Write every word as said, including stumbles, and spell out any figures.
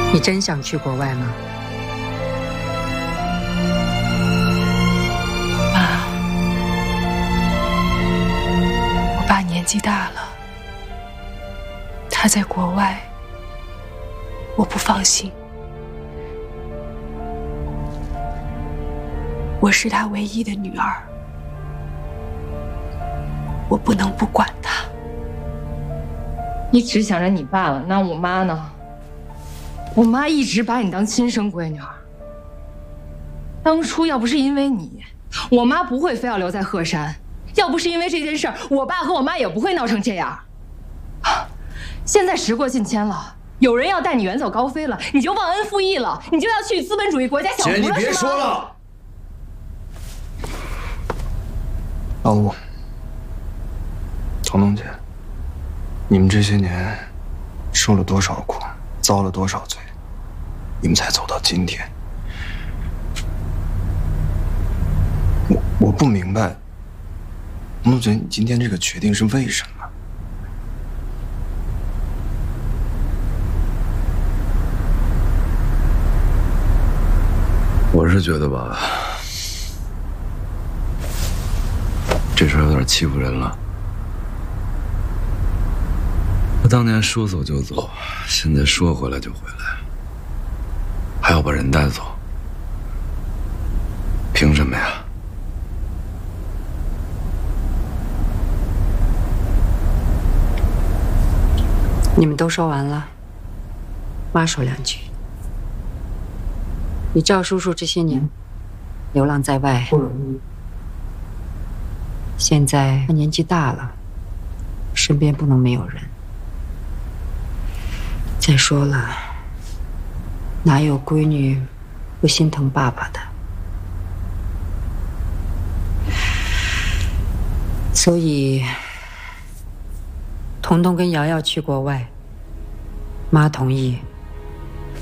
你真想去国外吗？ 妈，我爸年纪大了，他在国外，我不放心。我是他唯一的女儿，我不能不管他。 你只想着你爸了，那我妈呢？我妈一直把你当亲生闺女儿。当初要不是因为你，我妈不会非要留在鹤山；要不是因为这件事儿，我爸和我妈也不会闹成这样。现在时过境迁了，有人要带你远走高飞了，你就忘恩负义了，你就要去资本主义国家享福了， 姐，你别说了。老吴，彤彤姐，你们这些年受了多少苦，遭了多少罪，你们才走到今天。我我不明白，彤彤姐，你今天这个决定是为什么？ 我是觉得吧，这事儿有点欺负人了。我当年说走就走，现在说回来就回来，还要把人带走，凭什么呀？ 你们都说完了，妈说两句。你赵叔叔这些年流浪在外，不容易。现在他年纪大了，身边不能没有人。再说了，哪有闺女不心疼爸爸的？所以，彤彤跟瑶瑶去国外，妈同意。